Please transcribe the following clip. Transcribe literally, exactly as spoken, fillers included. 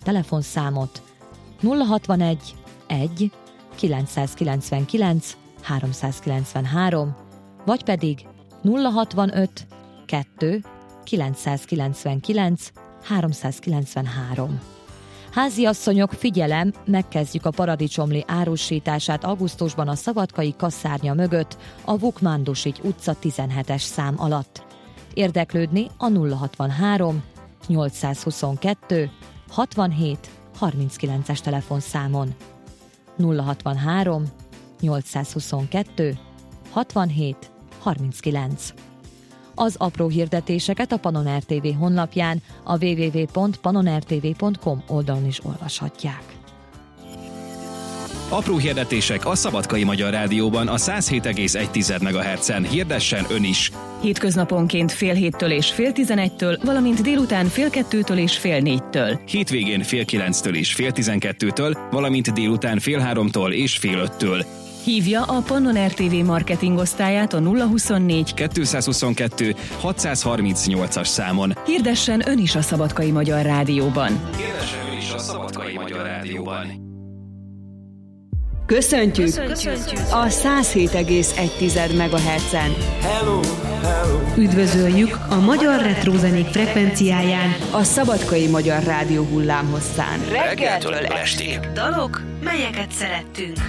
telefonszámot nulla hatvanegy egy kilencszázkilencvenkilenc háromszázkilencvenhárom, vagy pedig nulla hatvanöt kettő kilencszázkilencvenkilenc háromszázkilencvenhárom. Háziasszonyok, figyelem, megkezdjük a paradicsomlé árusítását augusztusban a szabadkai kasszárnya mögött, a Vukmándusigy utca tizenhetes szám alatt. Érdeklődni a nulla hatvanhárom nyolcszázhuszonkettő hatvanhét harminckilences telefonszámon. nulla hatvanhárom nyolcszázhuszonkettő hatvanhét harminckilenc. Az apró hirdetéseket a Panon er té vé honlapján, a double-u double-u double-u pont panon r t v pont com oldalon is olvashatják. Apró hirdetések a Szabadkai Magyar Rádióban a száz hét egész egy megahertzen. Hirdessen ön is! Hétköznaponként fél héttől és fél tizenegytől, valamint délután fél kettőtől és fél négytől. Hétvégén fél kilenctől és fél tizenkettőtől, valamint délután fél háromtól és fél öttől. Hívja a Panon er té vé marketing osztályát a nulla huszonnégy kettőszázhuszonkettő hatszázharmincnyolcas számon. Hirdessen ön is a Szabadkai Magyar Rádióban. Hirdessen ön is a Szabadkai Magyar Rádióban. Köszöntjük, Köszöntjük a száz hét egész egy megahertzen. Hello, hello. Üdvözöljük a magyar retrózenék frekvenciáján, a Szabadkai Magyar Rádió hullámhosszán. Reggeltől estig. Dalok, melyeket szerettünk.